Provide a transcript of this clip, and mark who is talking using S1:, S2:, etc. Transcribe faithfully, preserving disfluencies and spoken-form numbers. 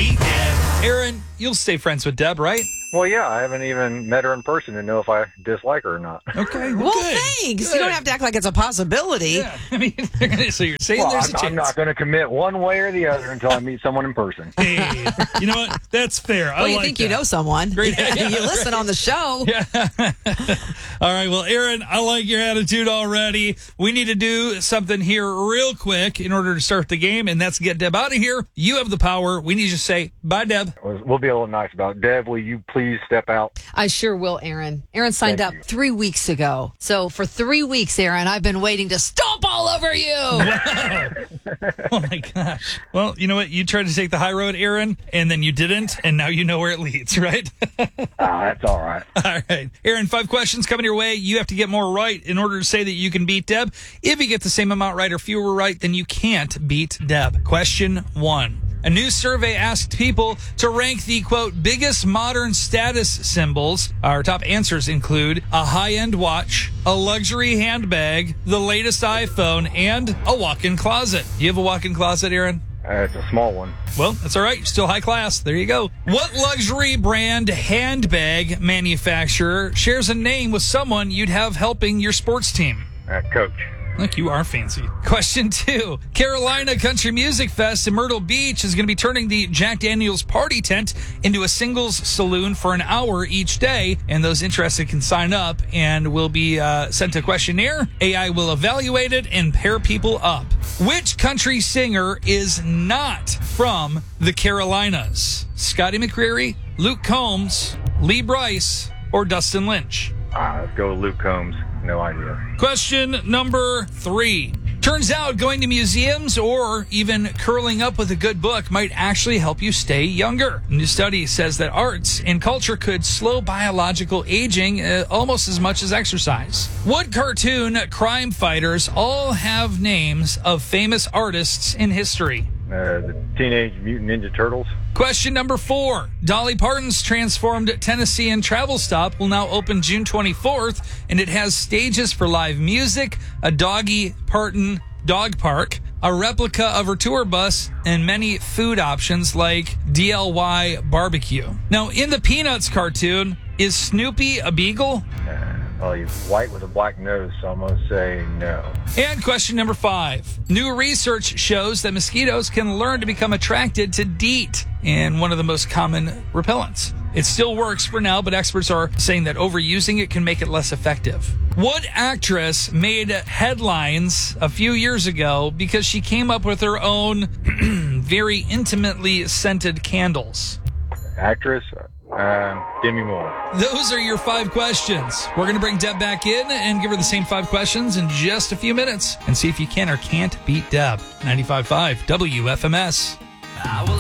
S1: beat Deb.
S2: Aaron, you'll stay friends with Deb, right?
S3: Well, yeah, I haven't even met her in person to know if I dislike her or not.
S2: Okay.
S4: Well,
S2: good.
S4: thanks.
S2: Good.
S4: You don't have to act like it's a possibility.
S2: Yeah. I mean, so you're saying
S3: Well,
S2: there's
S3: I'm,
S2: a chance.
S3: I'm not going to commit one way or the other until I meet someone in person.
S1: Hey, you know what? That's fair. I
S4: Well, you
S1: like
S4: think
S1: that.
S4: you know someone.
S2: Great.
S4: you listen on the show.
S2: Yeah.
S1: All right, well, Aaron, I like your attitude already.
S2: We need to do something here real quick in order to start the game, and that's get Deb out of here. You have the power. We need you to say, bye, Deb.
S3: We'll we'll be a little nice about it. Deb, will you please step out?
S4: I sure will, Aaron. Aaron signed
S3: Thank
S4: up
S3: you.
S4: three weeks ago. So for three weeks, Aaron, I've been waiting to stomp all over you.
S2: Oh, my gosh. Well, you know what? You tried to take the high road, Aaron, and then you didn't, and now you know where it leads, right?
S3: Ah, that's all right.
S2: All right. Aaron, five questions coming your way. You have to get more right in order to say that you can beat Deb. If you get the same amount right or fewer right, then you can't beat Deb. Question one. A new survey asked people to rank the, quote, biggest modern status symbols. Our top answers include a high-end watch, a luxury handbag, the latest iPhone, and a walk-in closet. You have a walk-in closet, Aaron?
S3: Uh, it's a small one.
S2: Well, that's all right. You're still high class. There you go. What luxury brand handbag manufacturer shares a name with someone you'd have helping your sports team?
S3: Uh, Coach.
S2: Look, you are fancy. Question two. Carolina Country Music Fest in Myrtle Beach is going to be turning the Jack Daniels party tent into a singles saloon for an hour each day. And those interested can sign up and will be uh, sent a questionnaire. A I will evaluate it and pair people up. Which country singer is not from the Carolinas? Scotty McCreery, Luke Combs, Lee Bryce, or Dustin Lynch?
S3: Ah, let's go with Luke Combs. No idea.
S2: Question number three. Turns out going to museums or even curling up with a good book might actually help you stay younger. A new study says that arts and culture could slow biological aging uh, almost as much as exercise. What cartoon crime fighters all have names of famous artists in history?
S3: Uh, the Teenage Mutant Ninja Turtles.
S2: Question number four. Dolly Parton's transformed Tennessean travel stop will now open June twenty-fourth, and it has stages for live music, a Doggy Parton dog park, a replica of her tour bus, and many food options like D L Y barbecue. Now, in the Peanuts cartoon, is Snoopy a beagle?
S3: Uh, well, he's white with a black nose, so I'm going to say no.
S2: And question number five. New research shows that mosquitoes can learn to become attracted to DEET, and one of the most common repellents. It still works for now, but experts are saying that overusing it can make it less effective. What actress made headlines a few years ago because she came up with her own very intimately scented candles?
S3: Actress, uh, Demi Moore.
S2: Those are your five questions. We're going to bring Deb back in and give her the same five questions in just a few minutes and see if you can or can't beat Deb. ninety-five point five W F M S.
S1: I will